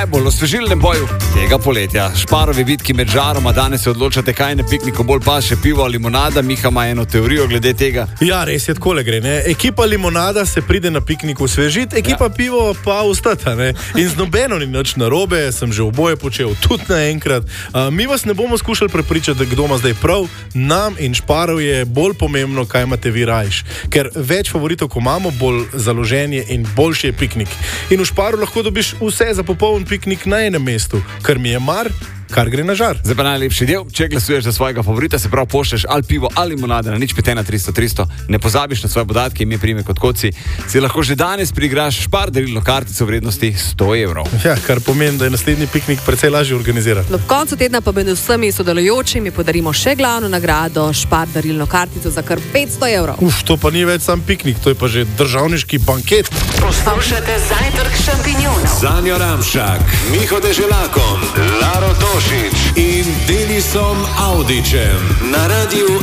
najbolj osvežilnem boju tega poletja. Šparovi bitki med žaroma, danes se odločate, kaj na pikniku bolj paše, pivo ali limonada. Miha ima eno teorijo glede tega. Ja, res je, takole gre, ne. Ekipa limonada se pride na pikniku osvežiti, ekipa pivo pa ustata, ne. In z nobeno ni nič narobe, sem že oboje počel tudi naenkrat. Mi vas ne bomo skušali prepričati, kdo ima zdaj prav, nam in Šparov je bolj pomembno, kaj imate vi rajš. Ker več favoritov, ko imamo, bolj založen je in boljši je piknik. In v Šparu lahko dobiš vse za popoln piknik na enem mestu, kar mi je mar, kar gre na žar. Zdaj pa najlepši del, če glasuješ za svojega favorita, se prav pošleš ali pivo ali limonade na 051 ne pozabiš na svoje podatke, ime, priimek, od kod si lahko že danes priigraš Špar darilno kartico vrednosti 100 evrov. Ja, kar pomeni, da je naslednji piknik precej lažje organizirati. Ob koncu tedna pa med vsemi sodelujočimi podarimo še glavno nagrado, Špar darilno kartico za kar 500 evrov. To pa ni več sam piknik, to je pa že državniški banket. Poslušajte Zajtrk šampinjonov. Sanjo Ramšak, Miho Deželakom, Laro Tošič in Denisom Audičem na Radiu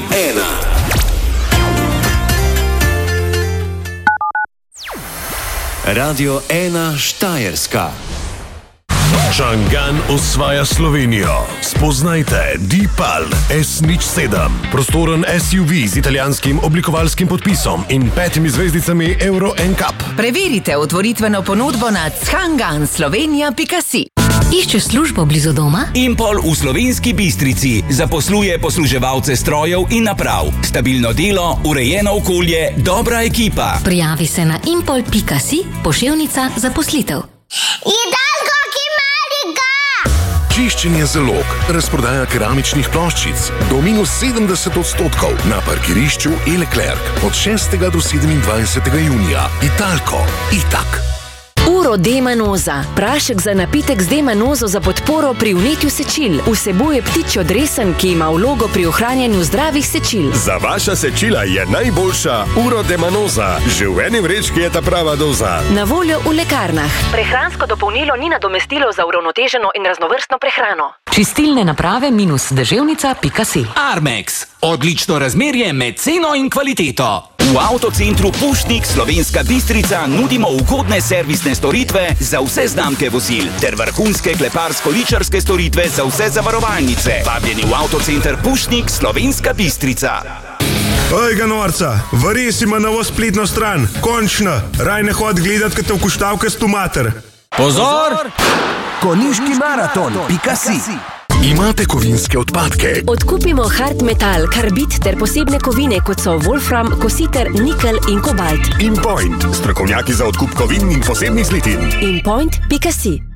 1. Radio 1 Štajerska. Čangan osvaja Slovenijo. Spoznajte Deepal S07. Prostoren SUV z italijanskim oblikovalskim podpisom in 5 zvezdicami Euro NCAP. Preverite otvoritveno ponudbo na changanslovenia.si. Iščeš službo blizu doma? Impol v Slovenski Bistrici zaposluje posluževalce strojev in naprav. Stabilno delo, urejeno okolje, dobra ekipa. Prijavi se na impol.si, poševnica zaposlitev. Čiščenje zalog, razprodaja keramičnih ploščic do -70% na parkirišču E-Leclerc od 6. do 27. junija. Italko, itak. Uro D-manoza. Prašek za napitek z D-manozo za podporo pri vnetju sečil. Vsebuje ptičjo dresen, ki ima vlogo pri ohranjanju zdravih sečil. Za vaša sečila je najboljša Uro D-manoza. Že v eni vrečki je ta prava doza. Na voljo v lekarnah. Prehransko dopolnilo ni nadomestilo za uravnoteženo in raznovrstno prehrano. Čistilne naprave -deževnica.si. Armex. Odlično razmerje med ceno in kvaliteto. V avtocentru Pušnik Slovenska Bistrica nudimo ugodne servisne storitve za vse znamke vozil ter vrhunske kleparsko-ličarske storitve za vse zavarovalnice. Vabljeni v avtocenter Pušnik Slovenska Bistrica. Ojga norca, varis ima novo spletno stran. Končno, raj ne hod gledat, kad te vkuštavke stumater. Pozor! Koniški maraton.si. Imate kovinske odpadke? Odkupimo hard metal, karbid ter posebne kovine, kot so wolfram, kositer, nikel in kobalt. InPoint, strokovnjaki za odkup kovin in posebnih zlitin. InPoint.si.